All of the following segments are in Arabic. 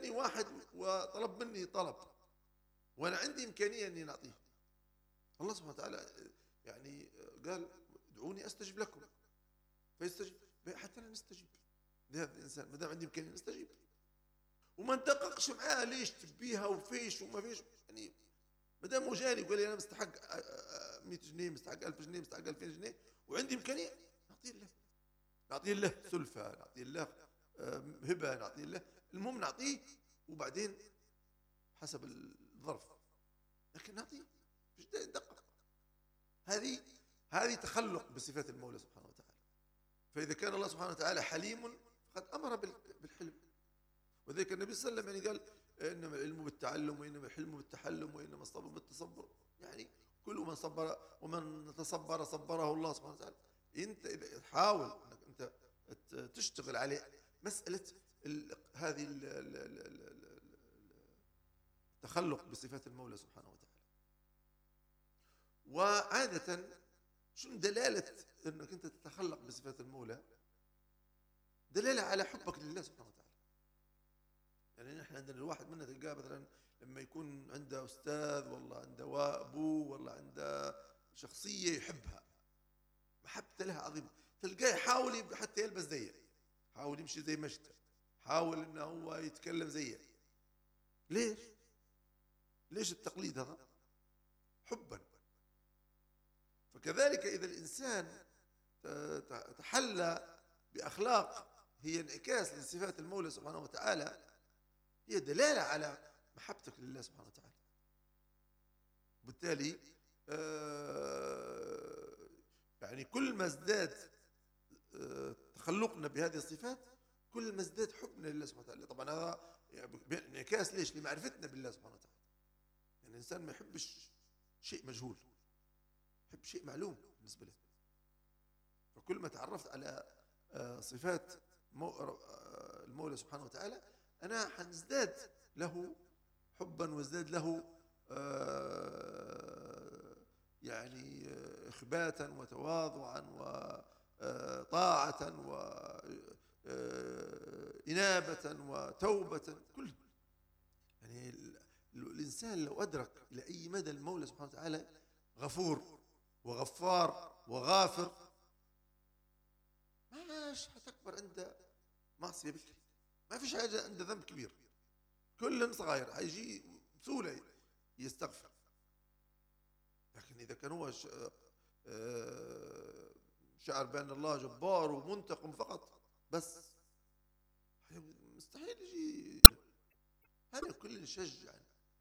جاني واحد وطلب مني طلب وأنا عندي إمكانية أني نعطيه، الله سبحانه وتعالى يعني قال ادعوني أستجب لكم، فيستجيب، حتى أنا نستجيب لهذا الإنسان ما دام عندي إمكانية نستجيب، وما ندققش معاه ليش تبيها وفيش وما فيش، يعني ما دام هو جاني وقال لي أنا مستحق 100 جنيه، مستحق 1000 جنيه، مستحق 2000 جنيه وعندي إمكانية، نعطيه له، نعطيه له سلفة، نعطيه له هبة، نعطيه له، المهم نعطيه وبعدين حسب الظرف، لكن نعطيه مش دقق. هذه تخلق بصفات المولى سبحانه وتعالى. فإذا كان الله سبحانه وتعالى حليم فقد أمر بالحلم، وذلك النبي صلى الله عليه وسلم يعني قال إنما العلم بالتعلم وإنما الحلم بالتحلم وإنما الصبر بالتصبر، يعني كل من صبر ومن تصبر صبره الله سبحانه وتعالى. أنت إذا حاول أنك أنت تشتغل على مسألة هذه التخلق بصفات المولى سبحانه وتعالى. وعادة شنو دلالة أنك أنت تتخلق بصفات المولى؟ دلالة على حبك لله سبحانه وتعالى. يعني نحن عندنا الواحد منا تلقاه مثلا لما يكون عنده أستاذ والله عنده أبوه والله عنده شخصية يحبها محبة لها عظيمة، تلقاه يحاول حتى يلبس زيه، حاول يمشي زي مشته، حاول انه هو يتكلم زيه. ليش؟ ليش التقليد هذا؟ حبا. فكذلك إذا الإنسان تحلى بأخلاق هي انعكاس لصفات المولى سبحانه وتعالى، هي دلالة على محبتك لله سبحانه وتعالى. بالتالي يعني كل ما ازداد تخلقنا بهذه الصفات كل ما ازداد حبنا لله سبحانه وتعالى. طبعا هذا انعكاس ليش؟ لمعرفتنا بالله سبحانه وتعالى. يعني الإنسان ما يحبش شيء مجهول، يحب شيء معلوم بالنسبة له. فكل ما تعرفت على صفات المولى سبحانه وتعالى أنا حنزداد له حبا وازداد له يعني إخباتا وتواضعا وطاعة وإنابة وتوبة، كل يعني الإنسان لو أدرك إلى أي مدى المولى سبحانه وتعالى غفور وغفار وغافر ماش حتكبر عنده معصية بكري، ما فيش حاجة عنده ذنب كبير، كل صغير هيجي بسهولة يستغفر. لكن إذا كان هو شعر بأن الله جبار ومنتقم فقط بس مستحيل يجي. هذا كل نشجع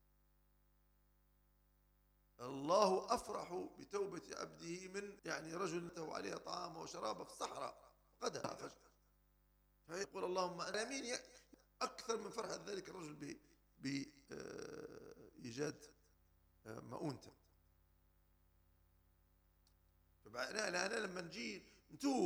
الله أفرح بتوبة عبده من يعني رجل له عليه طعامه وشرابه في الصحراء غدا فجأة فيقول اللهم أنا أمين أكثر من فرح ذلك الرجل بإيجاد مؤونته. فأنا لما نجي نتوب